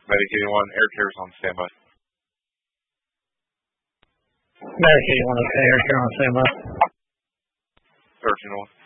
Medicaid 1, air care's on standby. Medicaid 1, okay, air care on standby. 13-1.